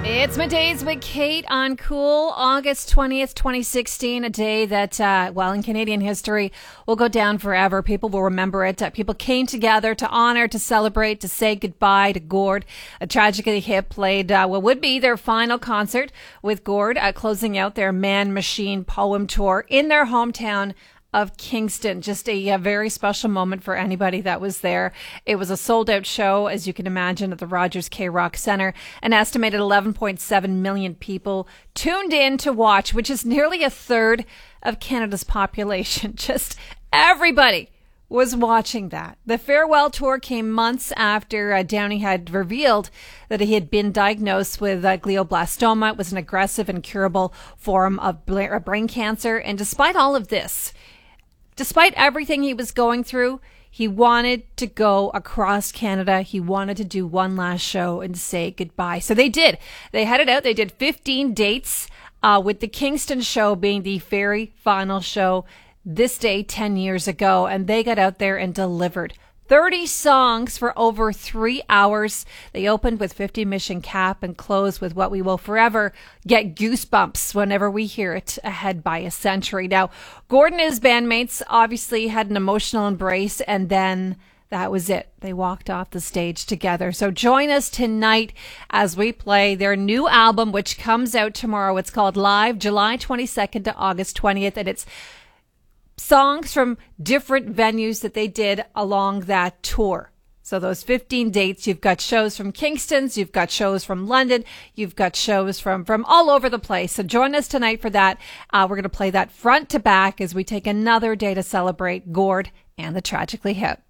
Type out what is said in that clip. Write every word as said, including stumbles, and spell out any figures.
It's Middays with Kate on Cool, August twentieth, twenty sixteen, a day that, uh, well, in Canadian history will go down forever. People will remember it. Uh, people came together to honor, to celebrate, to say goodbye to Gord. A Tragically Hip played uh, what would be their final concert with Gord, uh, closing out their Man Machine poem tour in their hometown of Kingston. Just a, a very special moment for anybody that was there. It was a sold-out show, as you can imagine, at the Rogers K-Rock Centre. An estimated eleven point seven million people tuned in to watch, which is nearly a third of Canada's population. Just everybody was watching that. The farewell tour came months after uh, Downey had revealed that he had been diagnosed with uh, glioblastoma. It was an aggressive and curable form of bla- brain cancer. And despite all of this, despite everything he was going through, he wanted to go across Canada. He wanted to do one last show and say goodbye. So they did. They headed out. They did fifteen dates, uh, with the Kingston show being the very final show this day ten years ago. And they got out there and delivered thirty songs for over three hours. They opened with fifty Mission Cap and closed with what we will forever get goosebumps whenever we hear it, Ahead by a Century. Now, Gordon and his bandmates obviously had an emotional embrace, and then that was it. They walked off the stage together. So join us tonight as we play their new album, which comes out tomorrow. It's called Live, July twenty-second to August twentieth, and it's songs from different venues that they did along that tour. So those fifteen dates, you've got shows from Kingston's, you've got shows from London, you've got shows from, from all over the place. So join us tonight for that. Uh, we're going to play that front to back as we take another day to celebrate Gord and the Tragically Hip.